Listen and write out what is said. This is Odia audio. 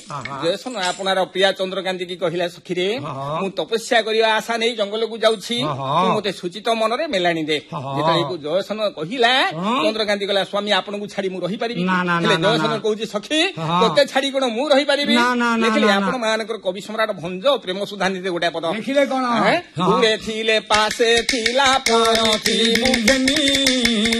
ଜୟସନ ଆପଣାର ପ୍ରିୟା ଚନ୍ଦ୍ରକାନ୍ତି କି କହିଲା ସଖୀରେ ମୁଁ ତପସ୍ୟା କରିବା ଆଶା ନେଇ ଜଙ୍ଗଲକୁ ଯାଉଛି ତୁ ମତେ ସୂଚିତ ମନରେ ମେଲାଣି ଦେ। ଯେତେବେଳେ ଜୟସନ କହିଲା ଚନ୍ଦ୍ରକାନ୍ତି କହିଲା ସ୍ୱାମୀ ଆପଣଙ୍କୁ ଛାଡି ମୁଁ ରହିପାରିବି ହେଲେ ଜୟସନ କହୁଛି ସଖୀ ତୋତେ ଛାଡି କଣ ମୁଁ ରହିପାରିବି। ଦେଖିଲେ ଆପଣ ମାନଙ୍କର କବି ସମ୍ରାଟ ଭଞ୍ଜ ପ୍ରେମ ସୁଧାନିଧି ଗୋଟେ ପଦ ଦେଖିଲେ କଣ ଦୂରେ ଥିଲେ ପାଶେ ଥିଲା